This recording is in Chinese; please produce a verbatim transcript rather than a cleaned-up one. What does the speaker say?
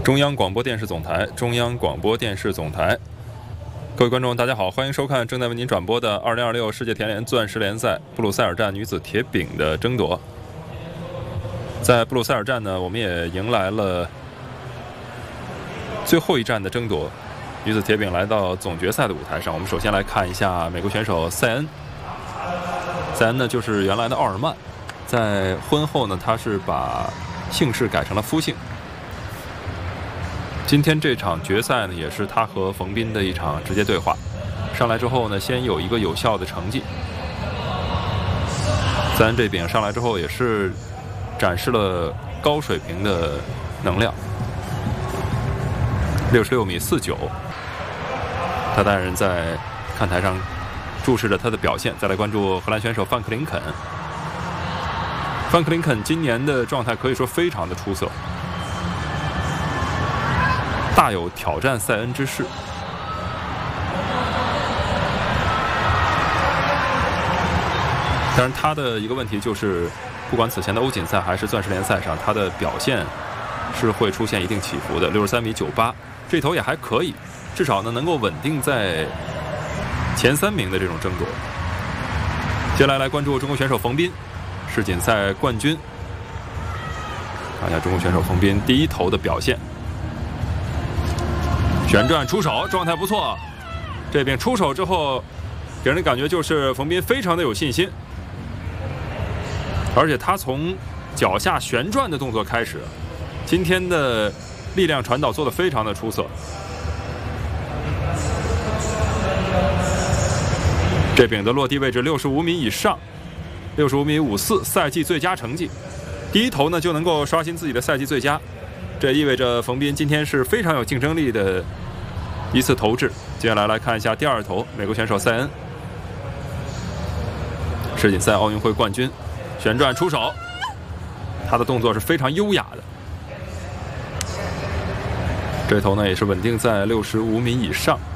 中央广播电视总台，中央广播电视总台，各位观众，大家好，欢迎收看正在为您转播的二零二六世界田联钻石联赛布鲁塞尔站女子铁饼的争夺。在布鲁塞尔站呢，我们也迎来了最后一站的争夺，女子铁饼来到总决赛的舞台上。我们首先来看一下美国选手塞恩，塞恩呢就是原来的奥尔曼，在婚后呢，他是把姓氏改成了夫姓。今天这场决赛呢，也是他和冯彬的一场直接对话。上来之后呢，先有一个有效的成绩。塞恩这饼上来之后，也是展示了高水平的能量，六十六米四九。他带人在看台上注视着他的表现。再来关注荷兰选手范克林肯。范克林肯今年的状态可以说非常的出色，大有挑战塞恩之势。当然，他的一个问题就是，不管此前的欧锦赛还是钻石联赛上，他的表现是会出现一定起伏的。六十三米九八，这头也还可以，至少呢能够稳定在前三名的这种争夺。接下来来关注中国选手冯彬，世锦赛冠军。看一下中国选手冯彬第一头的表现。旋转出手，状态不错。这边出手之后，给人的感觉就是冯彬非常的有信心，而且他从脚下旋转的动作开始，今天的力量传导做得非常的出色。这饼的落地位置六十五米以上，六十五米五四，赛季最佳成绩。第一头呢就能够刷新自己的赛季最佳，这意味着冯彬今天是非常有竞争力的一次投掷。接下来来看一下第二头，美国选手塞恩，世锦赛奥运会冠军，旋转出手，他的动作是非常优雅的。这头呢也是稳定在六十五米以上。